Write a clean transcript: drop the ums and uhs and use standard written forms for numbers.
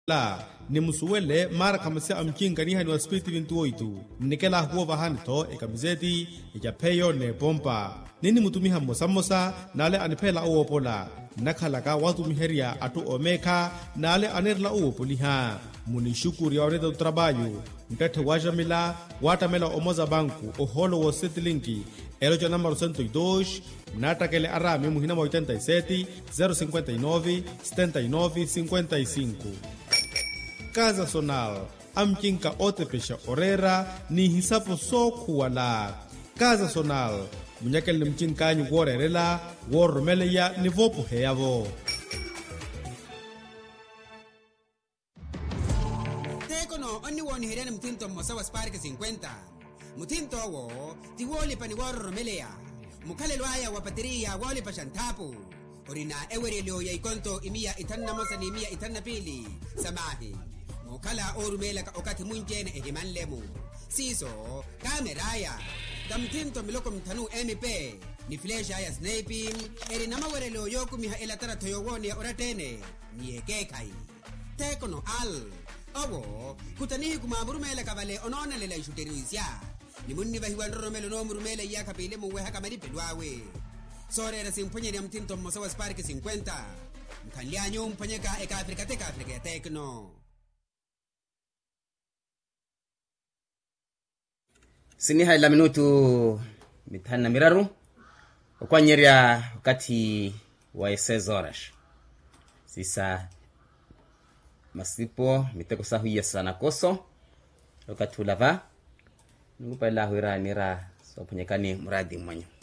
la ni musuwele mara kamase amkinga ni hani wa spiriti 28 nikela huo vahanito ekamizeti ijapeyo ne pompa nini mutumiha mosamosa nale anipela uopola nakhalaka watumiheria atu omeka nale anerla uopoliha munishukuri ya oreda utrabayo mtete wajamila watamela omoza banku oholo wo setlinki eloja número 102 natakele arame muhina 87 059 79 55 Casa Sonal amkinka otepesha orera ni hisapo sokuwala Casa Sonal munyakel ni mchinkanyu worerela woromele ya nivopo heyavo Tekono oni woni herene mtinto mosawa spark 50 mutinto wo tiwoli pani woromele ya mukale lwaya wa bateria wali pashantapu orina ewerelio ya ikonto imia itanna mosa ni imia itanna pili samahi mukala orumela ka okati munjene ehimanlemu siso kameraya tamtinto miloko mtanu MP ni flecha ya sniping eri namawerelio yoku miha elatara toyowoni ya oratene ni ekekai Tekono al owo kutanihi kumamurumela kabale onona lela ishuteruisya ni munni bahiwanromelo no murumela ya kapile muwe hakamari pelwawe sorera simponye ya mtinto mosawa spark 50 mkalianyo mponyeka eka Afrika ya Tekno sini haila minutu mitana miraru kwa nyeria wakati wa esezorash sisa masipo miteko sahuya sana koso wakati ulava ngupa ila huira nira so ponyekani mradi mwanyo